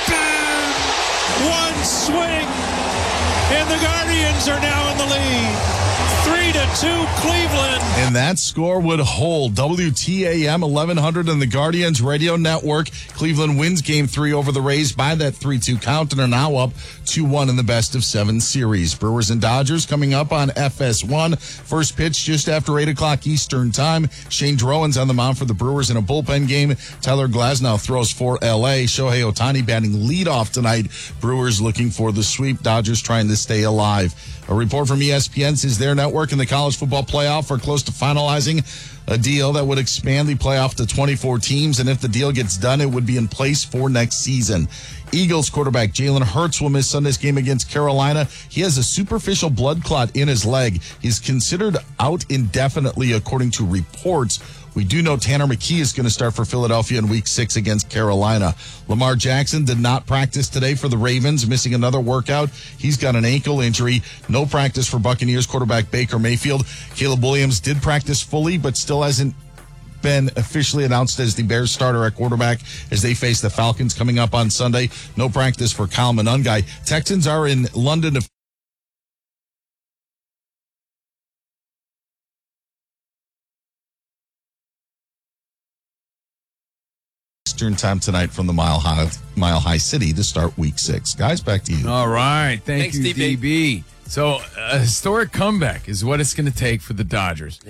Halpin. One swing. And the Guardians are now in the lead. Three to two, Cleveland. And that score would hold. W T A M eleven hundred and the Guardians Radio Network. Cleveland wins game three over the Rays by that three two count and are now up two one in the best of seven series. Brewers and Dodgers coming up on F S one. First pitch just after eight o'clock Eastern time. Shane Drouin's on the mound for the Brewers in a bullpen game. Tyler Glasnow throws for L A. Shohei Ohtani batting leadoff tonight. Brewers looking for the sweep. Dodgers trying to stay alive. A report from E S P N says their network and the college football playoff are close to finalizing a deal that would expand the playoff to twenty-four teams. And if the deal gets done, it would be in place for next season. Eagles quarterback Jalen Hurts will miss Sunday's game against Carolina. He has a superficial blood clot in his leg. He's considered out indefinitely, according to reports. We do know Tanner McKee is going to start for Philadelphia in week six against Carolina. Lamar Jackson did not practice today for the Ravens, missing another workout. He's got an ankle injury. No practice for Buccaneers quarterback Baker Mayfield. Caleb Williams did practice fully, but still hasn't been officially announced as the Bears starter at quarterback as they face the Falcons coming up on Sunday. No practice for Kyle Monangai. Texans are in London to Eastern time tonight from the Mile High Mile High City to start week six. Guys, back to you. All right. Thank Thanks, you, D B. D B. So, a historic comeback is what it's going to take for the Dodgers. Yeah.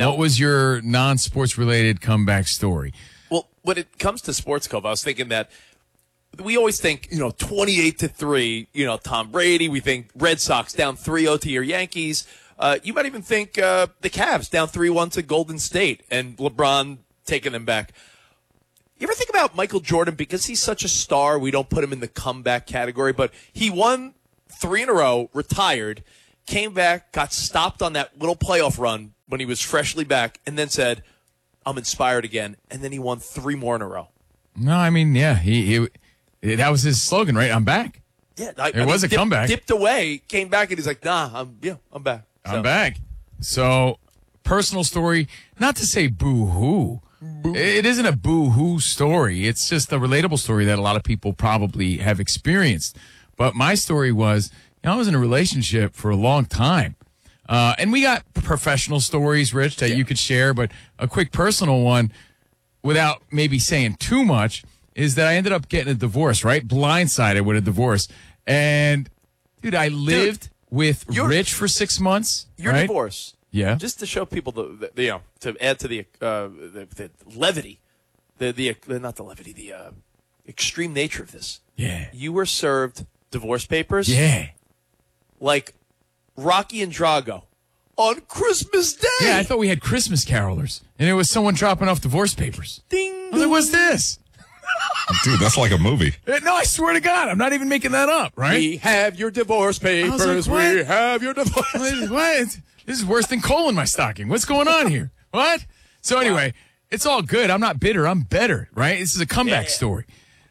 What was your non-sports related comeback story? Well, when it comes to Sports Cove, I was thinking that we always think, you know, twenty-eight to three, you know, Tom Brady. We think Red Sox down three oh to your Yankees. Uh, you might even think uh, the Cavs down three one to Golden State and LeBron taking them back. You ever think about Michael Jordan? Because he's such a star, we don't put him in the comeback category, but he won three in a row, retired, came back, got stopped on that little playoff run when he was freshly back, and then said, I'm inspired again. And then he won three more in a row. No, I mean, yeah, he, he that was his slogan, right? I'm back. Yeah, I, it I was mean, a dip, comeback. Dipped away, came back, and he's like, nah, I'm yeah, I'm back. So. I'm back. So, personal story, not to say boo-hoo. Boo. It isn't a boo-hoo story. It's just a relatable story that a lot of people probably have experienced. But my story was, you know, I was in a relationship for a long time. Uh, and we got professional stories, Rich, that yeah. you could share. But a quick personal one, without maybe saying too much, is that I ended up getting a divorce, right? Blindsided with a divorce. And, dude, I lived dude, with Rich for six months. Your right? divorce. Yeah. Just to show people the, the you know, to add to the uh, the, the levity, the, the the not the levity, the uh, extreme nature of this. Yeah. You were served divorce papers. Yeah. Like Rocky and Drago on Christmas Day. Yeah, I thought we had Christmas carolers, and it was someone dropping off divorce papers. Ding. I was like, what's this? Dude, that's like a movie. No, I swear to God, I'm not even making that up, right? We have your divorce papers. Like, we have your divorce. What? What? This is worse than coal in my stocking. What's going on here? What? So anyway, wow. It's all good. I'm not bitter. I'm better, right? This is a comeback yeah. story.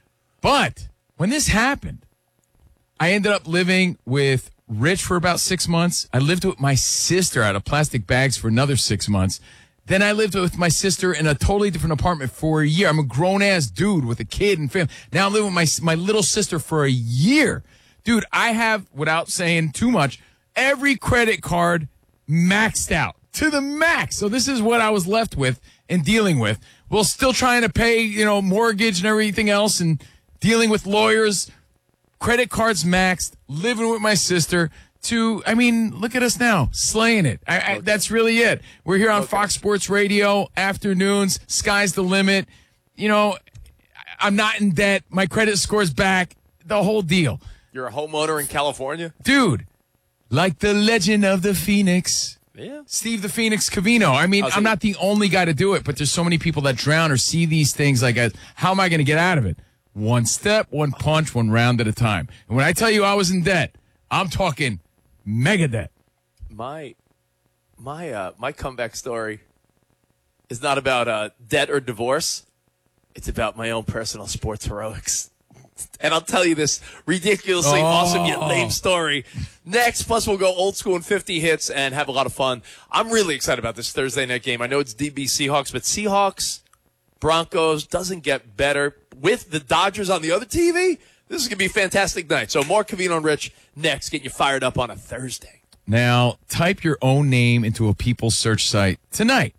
But when this happened, I ended up living with Rich for about six months. I lived with my sister out of plastic bags for another six months. Then I lived with my sister in a totally different apartment for a year. I'm a grown-ass dude with a kid and family. Now I live with my, my little sister for a year. Dude, I have, without saying too much, every credit card maxed out to the max. So this is what I was left with and dealing with. While still trying to pay, you know, mortgage and everything else and dealing with lawyers, credit cards maxed, living with my sister to, I mean, look at us now, slaying it. I, I, that's really it. We're here on okay. Fox Sports Radio, afternoons, sky's the limit. You know, I'm not in debt. My credit score's back, the whole deal. You're a homeowner in California? Dude. Like the legend of the Phoenix. Yeah. Steve the Phoenix Covino. I mean, I'm not the only guy to do it, but there's so many people that drown or see these things like, as, how am I going to get out of it? One step, one punch, one round at a time. And when I tell you I was in debt, I'm talking mega debt. My my uh, my comeback story is not about uh, debt or divorce. It's about my own personal sports heroics. And I'll tell you this ridiculously oh. awesome yet lame story next. Plus, we'll go old school and fifty hits and have a lot of fun. I'm really excited about this Thursday night game. I know it's D B Seahawks, but Seahawks, Broncos doesn't get better. With the Dodgers on the other T V, this is going to be a fantastic night. So, more Covino and Rich next, getting you fired up on a Thursday. Now, type your own name into a People's search site tonight.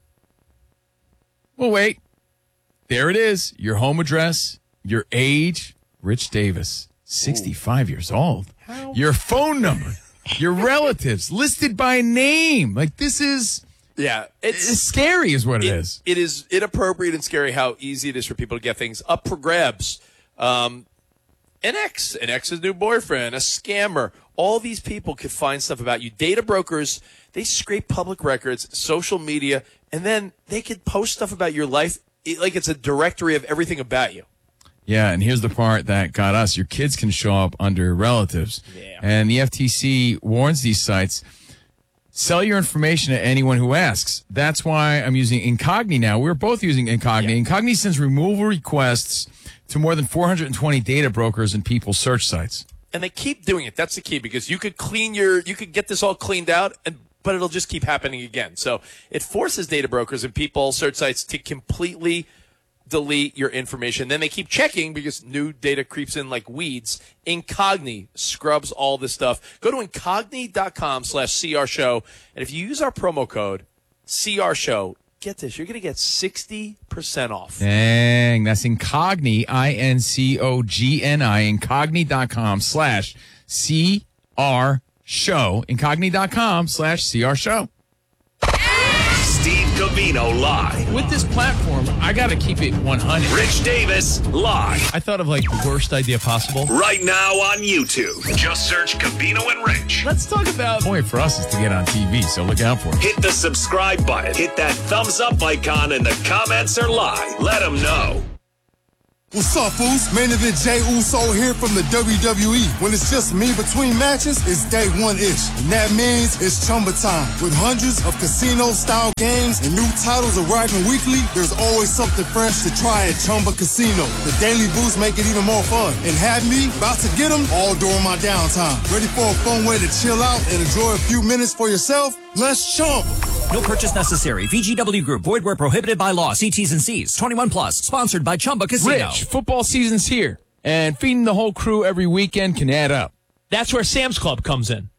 Well, wait. There it is. Your home address, your age. Rich Davis, sixty-five Ooh. Years old. How? Your phone number, your relatives, listed by name. Like, this is... Yeah. It's, it's scary is what it, it is. It is inappropriate and scary how easy it is for people to get things up for grabs. Um, an ex, an ex's new boyfriend, a scammer. All these people could find stuff about you. Data brokers, they scrape public records, social media, and then they could post stuff about your life like it's a directory of everything about you. Yeah, and here's the part that got us. Your kids can show up under relatives. Yeah. And the F T C warns these sites, sell your information to anyone who asks. That's why I'm using Incogni now. We're both using Incogni. Yeah. Incogni sends removal requests to more than four hundred twenty data brokers and people search sites. And they keep doing it. That's the key, because you could clean your, you could get this all cleaned out, and but it'll just keep happening again. So it forces data brokers and people search sites to completely delete your information. Then they keep checking because new data creeps in like weeds. Incogni scrubs all this stuff. Go to incogni.com slash CR show. And if you use our promo code C R show, get this, you're going to get sixty percent off. Dang, that's Incogni, I N C O G N I, incogni.com slash C R show. Incogni.com slash C R show. Steve Covino live. With this platform, I got to keep it one hundred. Rich Davis live. I thought of like the worst idea possible. Right now on YouTube. Just search Covino and Rich. Let's talk about. The point for us is to get on T V, so look out for it. Hit the subscribe button. Hit that thumbs up icon, and the comments are live. Let them know. What's up, fools? Main event Jay Uso here from the W W E. When it's just me between matches, it's day one-ish. And that means it's Chumba time. With hundreds of casino-style games and new titles arriving weekly, there's always something fresh to try at Chumba Casino. The daily boosts make it even more fun. And have me about to get them all during my downtime. Ready for a fun way to chill out and enjoy a few minutes for yourself? Let's Chumba. No purchase necessary. V G W Group. Void where prohibited by law. See T's and C's. twenty-one plus. Sponsored by Chumba Casino. Rich, football season's here, and feeding the whole crew every weekend can add up. That's where Sam's Club comes in.